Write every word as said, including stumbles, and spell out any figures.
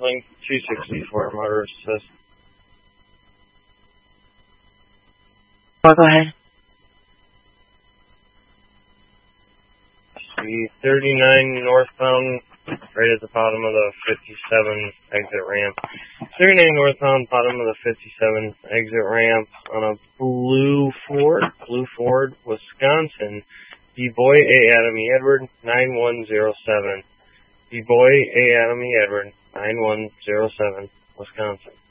link two sixty-four, motor assist. Oh, go ahead. The thirty-nine northbound, right at the bottom of the fifty-seven exit ramp. thirty-nine northbound, bottom of the fifty-seven exit ramp on a blue Ford, blue Ford, Wisconsin. D-Boy A. Adam E. Edward, nine one zero seven. D-Boy A. Adam E. Edward, nine one zero seven, Wisconsin.